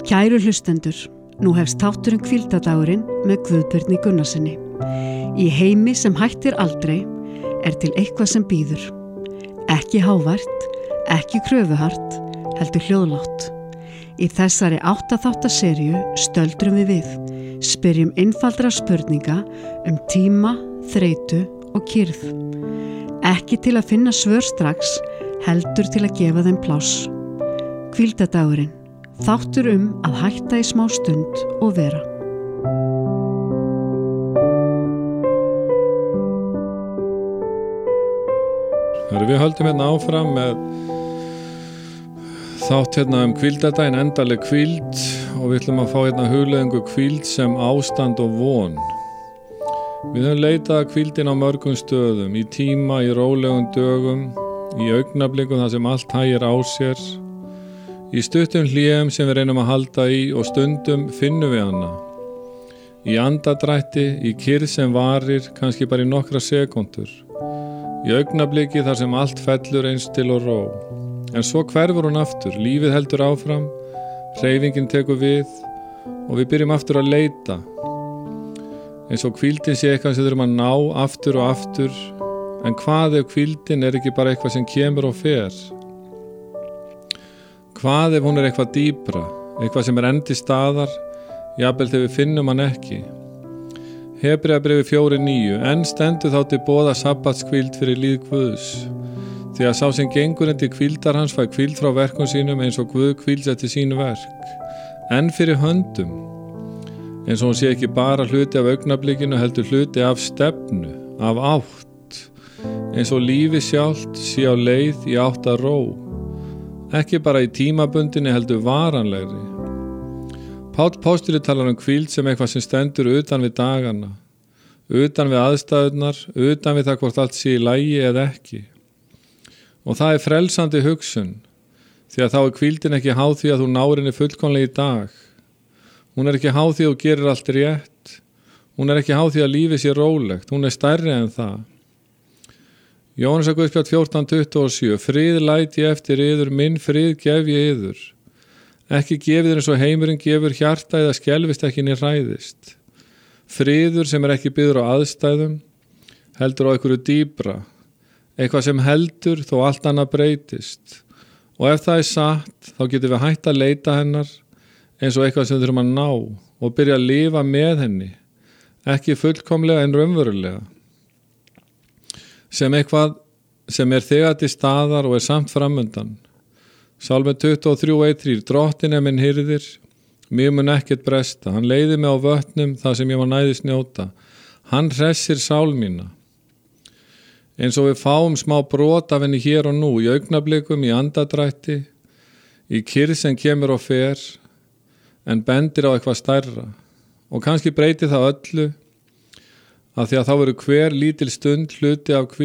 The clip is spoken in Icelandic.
Kæru hlustendur, nú hefst þátturinn Hvíldardagurinn með Guðbirni Gunnarsinni. Í heimi sem hættir aldrei er til eitthvað sem býður. Ekki hávært, ekki kröfuhart, heldur hljóðlátt. Í þessari 8 þáttaseríu stöldrum við, spyrjum einfaldra spurninga tíma, þreytu og kyrrð. Ekki til að finna svör strax, heldur til að gefa þeim pláss. Hvíldardagurinn, þáttur að hætta í smá stund og vera. Við höldum hérna áfram með þátt hérna hvíldardaginn, endaleg hvíld, og við ætlum að fá hérna hugleiðingu hvíld sem ástand og von. Við höfum leitað að hvíldin á mörgum stöðum, í tíma, í rólegum dögum, í augnablikum þar sem allt hægir á sér, í stuttum hléum sem við reynum að halda í og stundum finnum við hana. Í andadrætti, í kyrrð sem varir, kannski bara í nokkra sekúndur. Í augnabliki þar sem allt fellur eins til og ró. En svo hverfur hún aftur, lífið heldur áfram, hreyfingin tekur við og við byrjum aftur að leita. Eins og hvíldin sé eitthvað sem þurfum að ná aftur og aftur, en hvað ef hvíldin er ekki bara eitthvað sem kemur og fer? Hvað ef hún er eitthvað dýpra, eitthvað sem er enn til staðar, jafnvel þegar við finnum hann ekki? Hebreabréfi 4:9, enn stendur þá til boða sabbatshvíld fyrir líð Guðs, því að sá sem gengur til hvíldar hans fær hvíld frá verkum sínum eins og Guð hvíls eftir sín verk, enn fyrir höndum, eins og hún sé ekki bara hluti af augnablikinu, heldur hluti af stefnu, af átt, eins og lífi sjálft sé á leið í átt að ró, ekki bara í tímabundinni heldur varanlegri. Páll Póstuli talar hvíld sem eitthvað sem stendur utan við dagana, utan við aðstæðurnar, utan við það hvort allt sé í lagi eða ekki. Og það er frelsandi hugsun, því að þá er hvíldin ekki háð því að þú náir henni fullkomlega í dag. Hún er ekki háð því að þú gerir allt rétt. Hún er ekki háð því að lífið sé rólegt. Hún er stærri en það. Jóhannesarguðspjall 14:27, frið læt ég eftir yður, minn frið gef ég yður. Ekki gefið þér eins og heimurinn gefur, hjarta eða skelfist ekki né hræðist. Friður sem er ekki byggður á aðstæðum, heldur á einhverju dýpra, eitthvað sem heldur þó allt annað breytist. Og ef það er satt, þá getum við hætt að leita hennar eins og eitthvað sem þurfum að ná og byrja að lifa með henni, ekki fullkomlega en raunverulega. Sem eitthvað sem er þegar til staðar og er samt framundan. Sálmur 23:1-3, Drottinn er minn hirðir, mér mun ekkert bresta, hann leiðir mig á vötnum þar sem ég má næðis njóta, hann hressir sál mína. Eins og við fáum smá brot af henni hér og nú, í augnablikum, í andadrætti, í kyrrð sem kemur og fer, en bendir á eitthvað stærra. Og kannski breytir það öllu, af því að þá verður hver lítil stund hluti af hvíld.